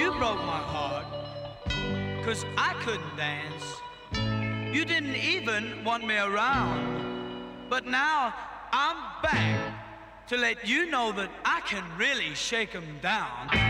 You broke my heart, 'cause I couldn't dance. You didn't even want me around. But now I'm back to let you know that I can really shake 'em down.